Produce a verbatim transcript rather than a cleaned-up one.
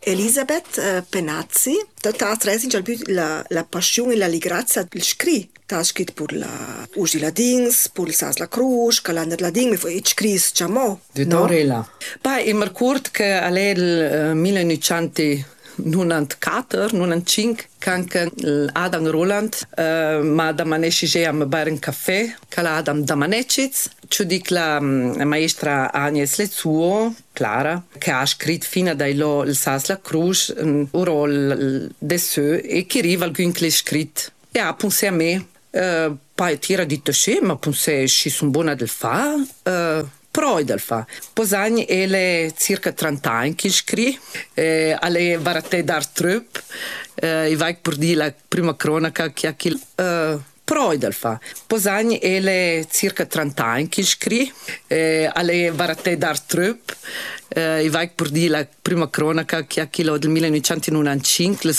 Elisabeth uh, Penazzi, da ta tres in la la passione e la ligrazia del scri. Ta scrit pur la Ugi Ladins, pur il Sas la Cruz, Calanda Ladin, mi foi scris giamo. Di Dorela. Pa, e mi ricordo che all'el uh, millenovecentonovantaquattro, novantacinque, canche Adam Roland, uh, ma da manesci a bere un caffè, che l'Adam da maneciz, ci dic la um, maestra Agnes Lezuo, Clara, che ha scritto fino a lo il Sas la Cruz, un rol dessus, e che arriva al Günkle scritto. E ha pensé a me, uh, pa tira di tosce, ma pensé, ci sono buona del fa, uh, Proi del fa. Posagni ele circa trenta anni che scrive, eh, alle varate dar trup, eh, e vai per dire la prima cronaca che ha chi uh, Proi del fa. Posagni ele circa trenta anni che scrive, eh, alle varate dar trup, eh, e vai per dire la prima cronaca che ha chi del millenovecentonovantacinque,